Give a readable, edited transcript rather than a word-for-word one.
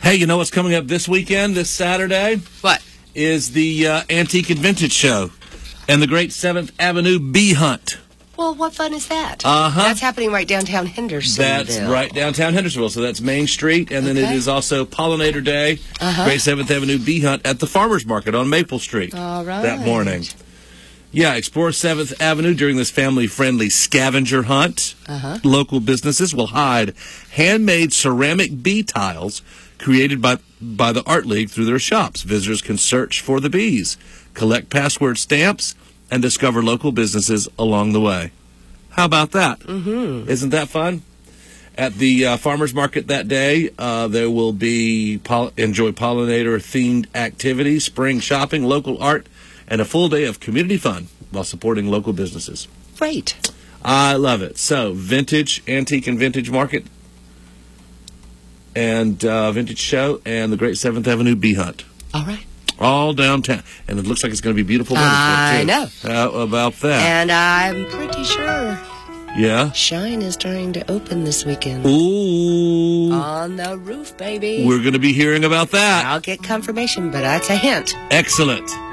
Hey, you know what's coming up this weekend, this Saturday? What? Is the Antique and Vintage Show and the Great 7th Avenue Bee Hunt. Well, what fun is that? Uh-huh. That's happening right downtown Hendersonville. That's right downtown Hendersonville, so that's Main Street. And then it is also Pollinator Day, Great 7th Avenue Bee Hunt at the Farmers Market on Maple Street. All right. That morning. Yeah, explore 7th Avenue during this family-friendly scavenger hunt. Local businesses will hide handmade ceramic bee tiles created by the Art League through their shops. Visitors can search for the bees, collect password stamps, and discover local businesses along the way. How about that? Isn't that fun? At the farmers market that day, there will be enjoy pollinator-themed activities, spring shopping, local art, and a full day of community fun while supporting local businesses. Great. I love it. So, Antique and Vintage Market, and Vintage Show, and the Great 7th Avenue Bee Hunt. All right. All downtown. And it looks like it's going to be beautiful weather. I know. How about that? And I'm pretty sure Yeah? Shine is starting to open this weekend. Ooh. On the roof, baby. We're going to be hearing about that. I'll get confirmation, but that's a hint. Excellent.